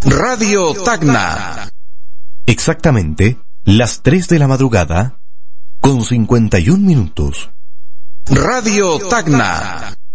Radio Tacna. Exactamente las 3 de la madrugada con 51 minutos. Radio Tacna.